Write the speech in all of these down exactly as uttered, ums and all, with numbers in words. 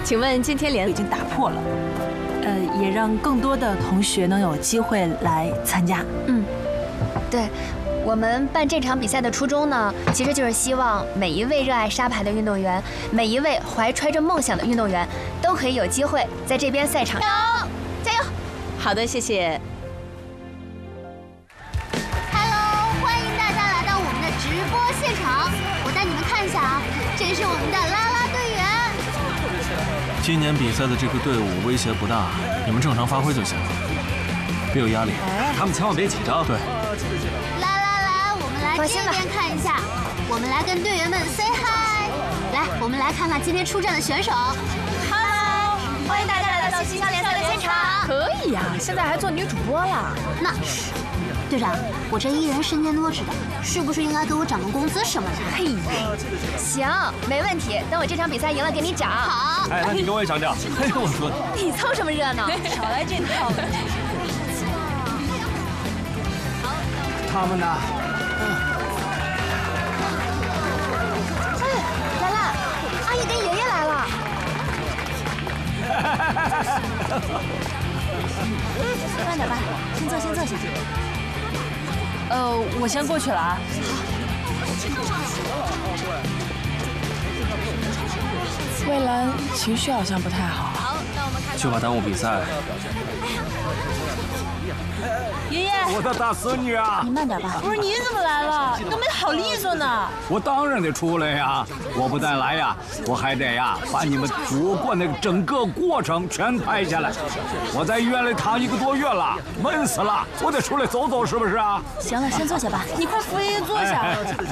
请问今天连已经打破了，呃，也让更多的同学能有机会来参加。 嗯，对，我们办这场比赛的初衷呢，其实就是希望每一位热爱沙排的运动员，每一位怀揣着梦想的运动员，都可以有机会在这边赛场加油，加油！ 好的，谢谢。 直播现场，我带你们看一下啊，这是我们的啦啦队员。 今年比赛的这个队伍威胁不大，你们正常发挥就行了，别有压力。 他们千万别紧张。对。 来来来，我们来这边看一下，我们来跟队员们 say hi。来，我们来看看今天出战的选手。Hello， 欢迎大家来到新乡联赛的现场。 可以呀、啊，现在还做女主播了。 那是。 队长，我这艺人身兼多职的，是不是应该给我涨个工资什么的？ 嘿，行，没问题。等我这场比赛赢了，给你涨。 好。 哎，那你给我也涨涨。哎，我说你凑什么热闹？ 少来这套。 他们呢？ 哎，兰兰，阿姨跟爷爷来了。 慢点吧，先坐，先坐下。 呃，我先过去了啊。蔚蓝情绪好像不太好。 好，那我们开始。 就怕耽误比赛。 爷爷， 我的大孙女啊！ 你慢点吧。 不是你怎么来了？你都没好利索呢。 我当然得出来呀！我不但来呀，我还得呀把你们夺冠那个整个过程全拍下来。我在医院里躺一个多月了，闷死了，我得出来走走，是不是啊？ 行了，先坐下吧。 你快扶爷爷坐下。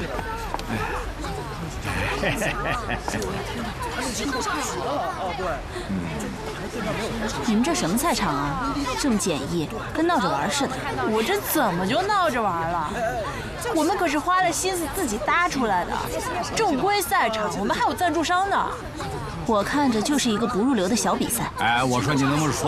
你们这什么赛场啊？这么简易，跟闹着玩似的。 我这怎么就闹着玩了？我们可是花了心思自己搭出来的，正规赛场，我们还有赞助商呢。 我看着就是一个不入流的小比赛。 哎，我说你能不能说？